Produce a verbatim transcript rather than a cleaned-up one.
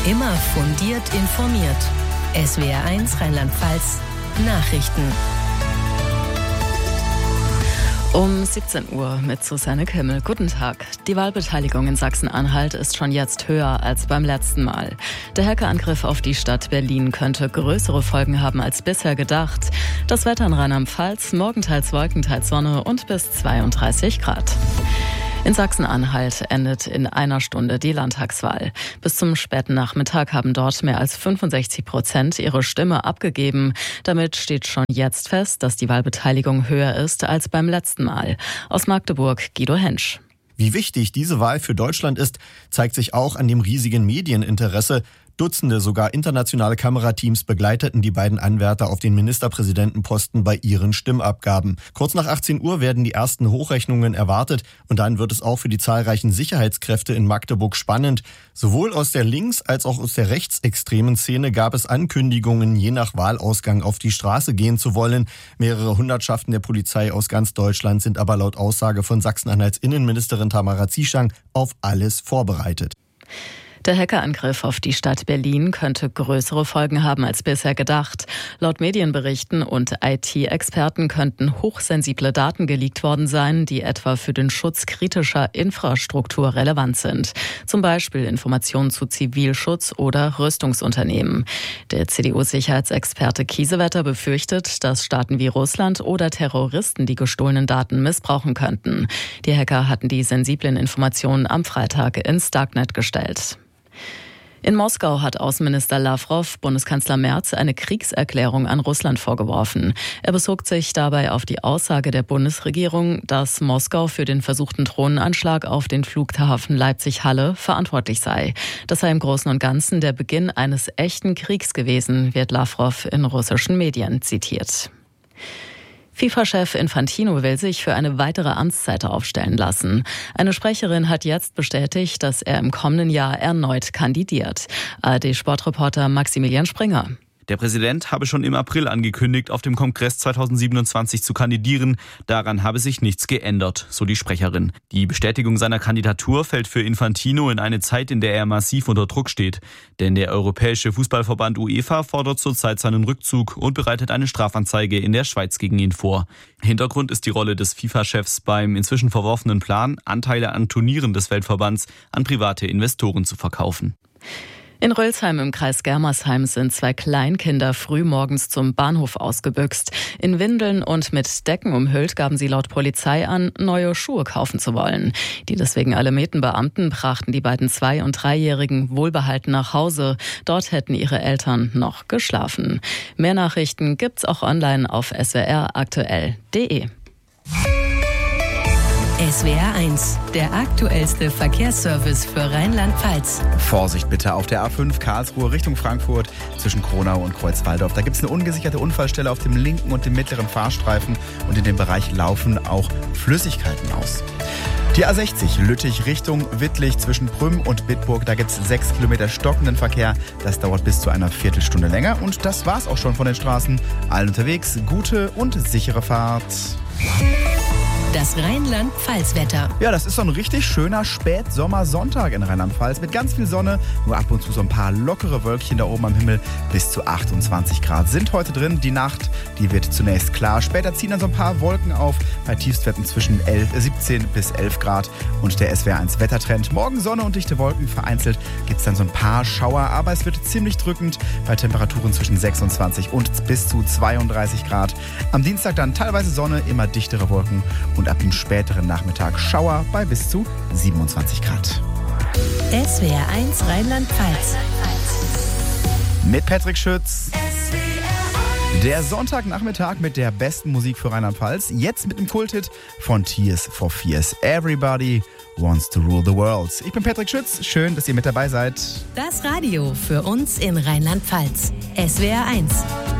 Immer fundiert informiert. S W R eins Rheinland-Pfalz Nachrichten. Um siebzehn Uhr mit Susanne Kimmel. Guten Tag. Die Wahlbeteiligung in Sachsen-Anhalt ist schon jetzt höher als beim letzten Mal. Der Hackerangriff auf die Stadt Berlin könnte größere Folgen haben als bisher gedacht. Das Wetter in Rheinland-Pfalz, morgen teils Wolken, teils Sonne und bis zweiunddreißig Grad. In Sachsen-Anhalt endet in einer Stunde die Landtagswahl. Bis zum späten Nachmittag haben dort mehr als fünfundsechzig Prozent ihre Stimme abgegeben. Damit steht schon jetzt fest, dass die Wahlbeteiligung höher ist als beim letzten Mal. Aus Magdeburg Guido Hensch. Wie wichtig diese Wahl für Deutschland ist, zeigt sich auch an dem riesigen Medieninteresse. Dutzende, sogar internationale Kamerateams begleiteten die beiden Anwärter auf den Ministerpräsidentenposten bei ihren Stimmabgaben. Kurz nach achtzehn Uhr werden die ersten Hochrechnungen erwartet und dann wird es auch für die zahlreichen Sicherheitskräfte in Magdeburg spannend. Sowohl aus der links- als auch aus der rechtsextremen Szene gab es Ankündigungen, je nach Wahlausgang auf die Straße gehen zu wollen. Mehrere Hundertschaften der Polizei aus ganz Deutschland sind aber laut Aussage von Sachsen-Anhalts Innenministerin Tamara Zieschang auf alles vorbereitet. Der Hackerangriff auf die Stadt Berlin könnte größere Folgen haben als bisher gedacht. Laut Medienberichten und I T-Experten könnten hochsensible Daten geleakt worden sein, die etwa für den Schutz kritischer Infrastruktur relevant sind. Zum Beispiel Informationen zu Zivilschutz oder Rüstungsunternehmen. Der C D U-Sicherheitsexperte Kiesewetter befürchtet, dass Staaten wie Russland oder Terroristen die gestohlenen Daten missbrauchen könnten. Die Hacker hatten die sensiblen Informationen am Freitag ins Darknet gestellt. In Moskau hat Außenminister Lavrov Bundeskanzler Merz eine Kriegserklärung an Russland vorgeworfen. Er bezog sich dabei auf die Aussage der Bundesregierung, dass Moskau für den versuchten Drohnenanschlag auf den Flughafen Leipzig-Halle verantwortlich sei. Das sei im Großen und Ganzen der Beginn eines echten Kriegs gewesen, wird Lavrov in russischen Medien zitiert. FIFA-Chef Infantino will sich für eine weitere Amtszeit aufstellen lassen. Eine Sprecherin hat jetzt bestätigt, dass er im kommenden Jahr erneut kandidiert. A R D-Sportreporter Maximilian Springer. Der Präsident habe schon im April angekündigt, auf dem Kongress zweitausendsiebenundzwanzig zu kandidieren. Daran habe sich nichts geändert, so die Sprecherin. Die Bestätigung seiner Kandidatur fällt für Infantino in eine Zeit, in der er massiv unter Druck steht. Denn der Europäische Fußballverband UEFA fordert zurzeit seinen Rückzug und bereitet eine Strafanzeige in der Schweiz gegen ihn vor. Hintergrund ist die Rolle des FIFA-Chefs beim inzwischen verworfenen Plan, Anteile an Turnieren des Weltverbands an private Investoren zu verkaufen. In Rölsheim im Kreis Germersheim sind zwei Kleinkinder früh morgens zum Bahnhof ausgebüxt. In Windeln und mit Decken umhüllt gaben sie laut Polizei an, neue Schuhe kaufen zu wollen. Die deswegen alarmierten Beamten brachten die beiden Zwei- und Dreijährigen wohlbehalten nach Hause. Dort hätten ihre Eltern noch geschlafen. Mehr Nachrichten gibt's auch online auf s w r aktuell punkt d e. S W R eins, der aktuellste Verkehrsservice für Rheinland-Pfalz. Vorsicht bitte auf der A fünf Karlsruhe Richtung Frankfurt zwischen Kronau und Kreuzwaldorf. Da gibt es eine ungesicherte Unfallstelle auf dem linken und dem mittleren Fahrstreifen und in dem Bereich laufen auch Flüssigkeiten aus. Die A sechzig Lüttich Richtung Wittlich zwischen Prüm und Bitburg. Da gibt es sechs Kilometer stockenden Verkehr. Das dauert bis zu einer Viertelstunde länger. Und das war's auch schon von den Straßen. Allen unterwegs gute und sichere Fahrt. Das Rheinland-Pfalz-Wetter. Ja, das ist so ein richtig schöner Spätsommersonntag in Rheinland-Pfalz mit ganz viel Sonne, nur ab und zu so ein paar lockere Wölkchen da oben am Himmel. Bis zu achtundzwanzig Grad sind heute drin. Die Nacht, die wird zunächst klar. Später ziehen dann so ein paar Wolken auf bei Tiefstwerten zwischen elf, siebzehn bis elf Grad. Und der S W R eins Wettertrend. Morgen Sonne und dichte Wolken. Vereinzelt gibt es dann so ein paar Schauer, aber es wird ziemlich drückend bei Temperaturen zwischen sechsundzwanzig und bis zu zweiunddreißig Grad. Am Dienstag dann teilweise Sonne, immer dichtere Wolken. Und ab dem späteren Nachmittag Schauer bei bis zu siebenundzwanzig Grad. S W R eins Rheinland-Pfalz. Mit Patrick Schütz. Der Sonntagnachmittag mit der besten Musik für Rheinland-Pfalz. Jetzt mit dem Kulthit von Tears for Fears. Everybody wants to rule the world. Ich bin Patrick Schütz. Schön, dass ihr mit dabei seid. Das Radio für uns in Rheinland-Pfalz. S W R eins.